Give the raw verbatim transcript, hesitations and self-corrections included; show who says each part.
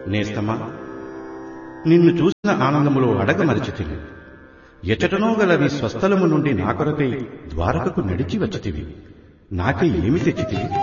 Speaker 1: నేస్తమా, నిన్ను చూసిన ఆనందములో అడగమరచితివి. ఎచటనో గల నీ స్వస్థలము నుండి నా కొరకై ద్వారకకు నడిచి వచ్చితివి. నాకై ఏమి తెచ్చితివి?